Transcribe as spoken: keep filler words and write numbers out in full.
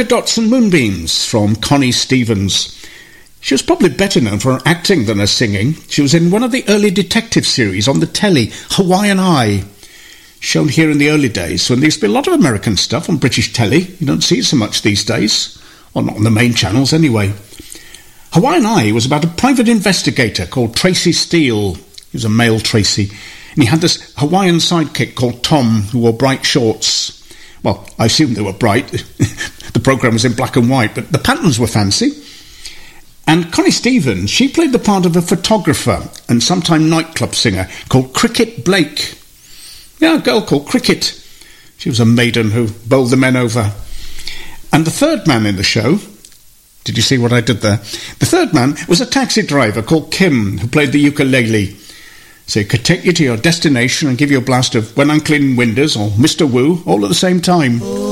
Polka Dots and Moonbeams from Connie Stevens. She was probably better known for her acting than her singing. She was in one of the early detective series on the telly, Hawaiian Eye, shown here in the early days when there used to be a lot of American stuff on British telly. You don't see it so much these days, or not on the main channels anyway. Hawaiian Eye was about a private investigator called Tracy Steele. He was a male Tracy, and he had this Hawaiian sidekick called Tom, who wore bright shorts. Well, I assume they were bright. The programme was in black and white, but the patterns were fancy. And Connie Stevens, she played the part of a photographer and sometime nightclub singer called Cricket Blake. Yeah, a girl called Cricket. She was a maiden who bowled the men over. And the third man in the show, did you see what I did there? The third man was a taxi driver called Kim, who played the ukulele. So he could take you to your destination and give you a blast of When I'm Cleaning Windows or Mister Wu all at the same time.